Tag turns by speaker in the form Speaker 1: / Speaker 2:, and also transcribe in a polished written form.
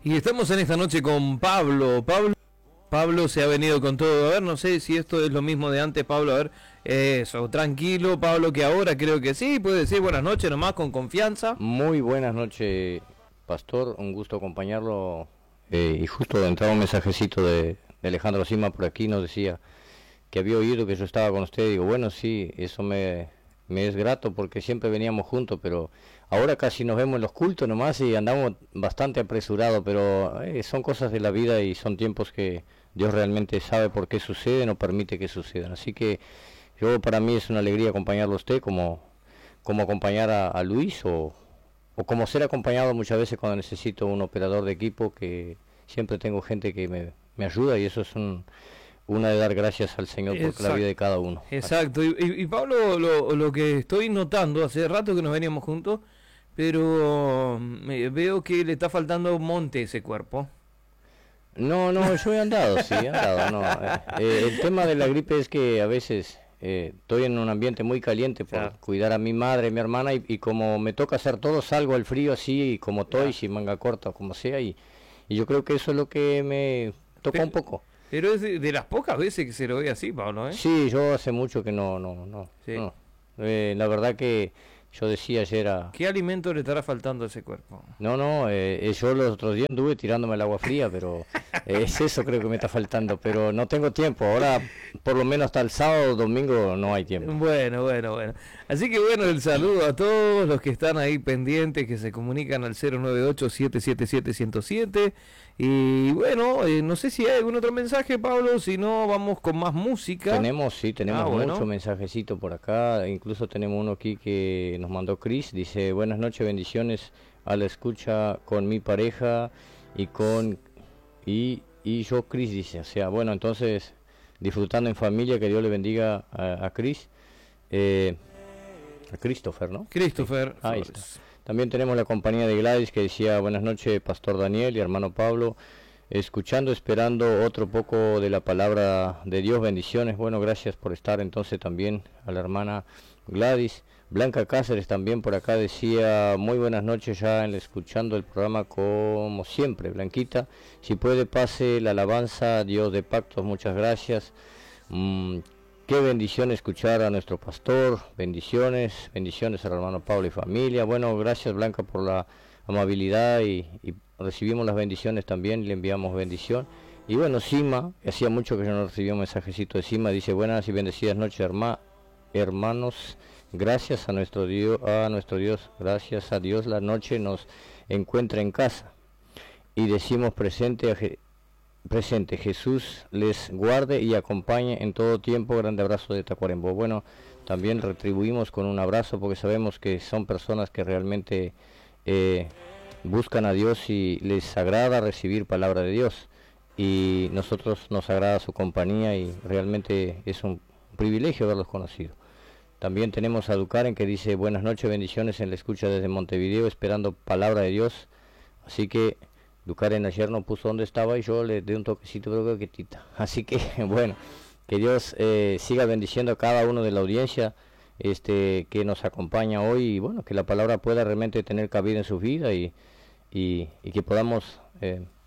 Speaker 1: Y estamos en esta noche con Pablo. Pablo se ha venido con todo. A ver, no sé si esto es lo mismo de antes, Pablo. A ver, eso, tranquilo, Pablo, que ahora creo que sí. Puede decir buenas noches nomás, con confianza.
Speaker 2: Muy buenas noches, Pastor. Un gusto acompañarlo. Y justo entraba un mensajecito de Alejandro Sima por aquí. Nos decía que había oído que yo estaba con usted. Digo, bueno, sí, eso me es grato porque siempre veníamos juntos, pero ahora casi nos vemos en los cultos nomás y andamos bastante apresurados, pero son cosas de la vida y son tiempos que Dios realmente sabe por qué suceden o permite que sucedan. Así que para mí es una alegría acompañarlo a usted como acompañar a Luis o como ser acompañado muchas veces cuando necesito un operador de equipo, que siempre tengo gente que me ayuda, y eso es una de dar gracias al Señor por la vida de cada uno.
Speaker 1: Exacto, y Pablo, lo que estoy notando, hace rato que nos veníamos juntos, pero veo que le está faltando monte ese cuerpo.
Speaker 2: No, yo he andado, no. El tema de la gripe es que a veces estoy en un ambiente muy caliente por cuidar a mi madre, a mi hermana, y como me toca hacer todo, salgo al frío así, como estoy, sin manga corta o como sea, y yo creo que eso es lo que me toca un poco.
Speaker 1: Pero es de las pocas veces que se lo ve así, Pablo, ¿eh?
Speaker 2: Sí, yo hace mucho que no.
Speaker 1: Sí.
Speaker 2: No. La verdad que yo decía ayer
Speaker 1: ¿Qué alimento le estará faltando a ese cuerpo?
Speaker 2: No, yo los otros días anduve tirándome el agua fría, pero es eso creo que me está faltando, pero no tengo tiempo. Ahora, por lo menos hasta el sábado o domingo no hay tiempo.
Speaker 1: Bueno. Así que bueno, el saludo a todos los que están ahí pendientes, que se comunican al 098-777-107. Y bueno, no sé si hay algún otro mensaje, Pablo, si no vamos con más música.
Speaker 2: Tenemos muchos mensajecitos por acá, incluso tenemos uno aquí que nos mandó Cris, dice: buenas noches, bendiciones a la escucha con mi pareja y yo, Cris, dice, o sea, bueno, entonces disfrutando en familia, que Dios le bendiga a Cris, a Christopher, ¿no?
Speaker 1: Christopher.
Speaker 2: Ahí está. También tenemos la compañía de Gladys, que decía: buenas noches, Pastor Daniel y hermano Pablo, escuchando, esperando otro poco de la palabra de Dios, bendiciones. Bueno, gracias por estar entonces también a la hermana Gladys. Blanca Cáceres también por acá decía: muy buenas noches, ya escuchando el programa como siempre. Blanquita, si puede pase la alabanza, Dios de pactos, muchas gracias. Qué bendición escuchar a nuestro pastor, bendiciones al hermano Pablo y familia. Bueno, gracias Blanca por la amabilidad y recibimos las bendiciones también, le enviamos bendición. Y bueno, Sima, hacía mucho que yo no recibía un mensajecito de Sima, dice: buenas y bendecidas noches, hermanos, gracias a nuestro Dios, gracias a Dios la noche nos encuentra en casa, y decimos presente, Jesús les guarde y acompañe en todo tiempo. Grande abrazo de Tacuarembó. Bueno, también retribuimos con un abrazo, porque sabemos que son personas que realmente buscan a Dios y les agrada recibir palabra de Dios, y nosotros nos agrada su compañía y realmente es un privilegio haberlos conocido. También tenemos a Ducaren, que dice: buenas noches, bendiciones en la escucha desde Montevideo, esperando palabra de Dios. Así que Ducaren ayer no puso dónde estaba y yo le di un toquecito, pero creo que tita. Así que bueno, que Dios siga bendiciendo a cada uno de la audiencia que nos acompaña hoy, y bueno, que la palabra pueda realmente tener cabida en su vida y que podamos